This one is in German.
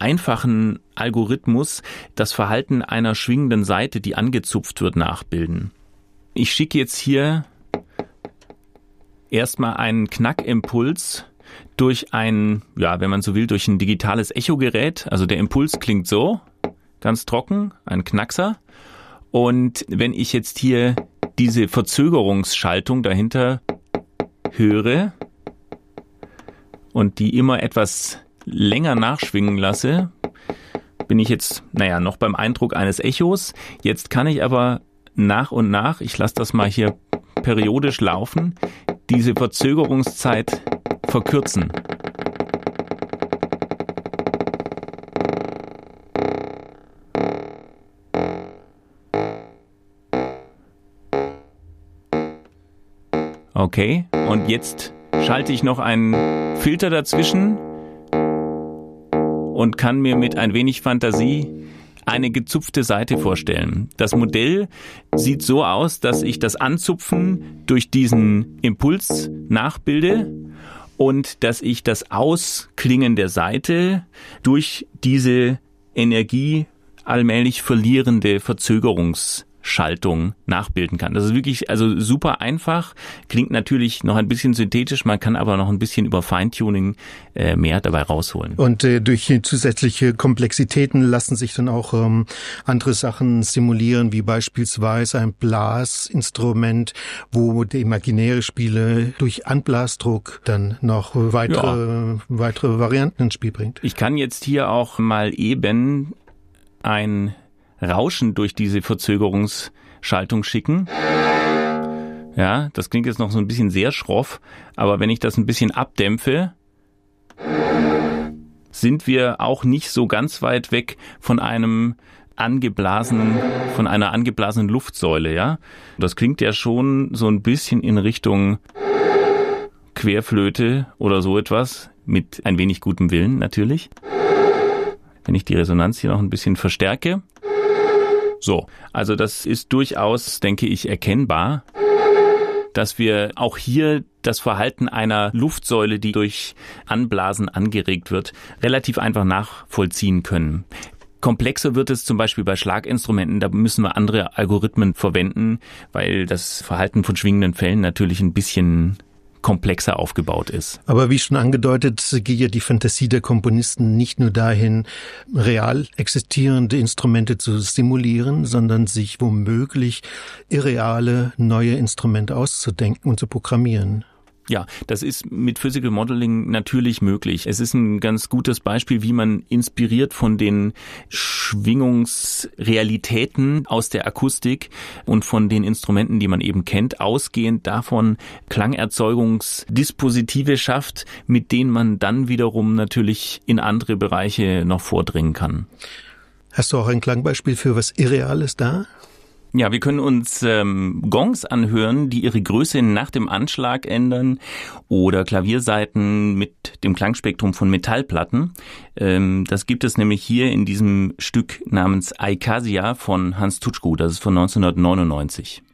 einfachen Algorithmus das Verhalten einer schwingenden Saite, die angezupft wird, nachbilden. Ich schicke jetzt hier erstmal einen Knackimpuls durch ein, wenn man so will, durch ein digitales Echogerät. Also der Impuls klingt so, ganz trocken, ein Knackser. Und wenn ich jetzt hier diese Verzögerungsschaltung dahinter höre und die immer etwas länger nachschwingen lasse, bin ich jetzt, noch beim Eindruck eines Echos. Jetzt kann ich aber nach und nach, ich lasse das mal hier periodisch laufen, diese Verzögerungszeit verkürzen. Okay, und jetzt schalte ich noch einen Filter dazwischen und kann mir mit ein wenig Fantasie eine gezupfte Saite vorstellen. Das Modell sieht so aus, dass ich das Anzupfen durch diesen Impuls nachbilde und dass ich das Ausklingen der Saite durch diese Energie allmählich verlierende Verzögerungsschaltung nachbilden kann. Das ist wirklich super einfach, klingt natürlich noch ein bisschen synthetisch, man kann aber noch ein bisschen über Feintuning mehr dabei rausholen. Und durch zusätzliche Komplexitäten lassen sich dann auch andere Sachen simulieren, wie beispielsweise ein Blasinstrument, wo der imaginäre Spieler durch Anblasdruck dann noch weitere Varianten ins Spiel bringt. Ich kann jetzt hier auch mal eben ein Rauschen durch diese Verzögerungsschaltung schicken. Ja, das klingt jetzt noch so ein bisschen sehr schroff, aber wenn ich das ein bisschen abdämpfe, sind wir auch nicht so ganz weit weg von einer angeblasenen Luftsäule, ja. Das klingt ja schon so ein bisschen in Richtung Querflöte oder so etwas, mit ein wenig gutem Willen natürlich. Wenn ich die Resonanz hier noch ein bisschen verstärke. So, also das ist durchaus, denke ich, erkennbar, dass wir auch hier das Verhalten einer Luftsäule, die durch Anblasen angeregt wird, relativ einfach nachvollziehen können. Komplexer wird es zum Beispiel bei Schlaginstrumenten, da müssen wir andere Algorithmen verwenden, weil das Verhalten von schwingenden Fällen natürlich ein bisschen komplexer aufgebaut ist. Aber wie schon angedeutet, geht ja die Fantasie der Komponisten nicht nur dahin, real existierende Instrumente zu simulieren, sondern sich womöglich irreale neue Instrumente auszudenken und zu programmieren. Ja, das ist mit Physical Modeling natürlich möglich. Es ist ein ganz gutes Beispiel, wie man inspiriert von den Schwingungsrealitäten aus der Akustik und von den Instrumenten, die man eben kennt, ausgehend davon Klangerzeugungsdispositive schafft, mit denen man dann wiederum natürlich in andere Bereiche noch vordringen kann. Hast du auch ein Klangbeispiel für was Irreales da? Ja, wir können uns Gongs anhören, die ihre Größe nach dem Anschlag ändern, oder Klaviersaiten mit dem Klangspektrum von Metallplatten. Das gibt es nämlich hier in diesem Stück namens Aikasia von Hans Tutschku, das ist von 1999.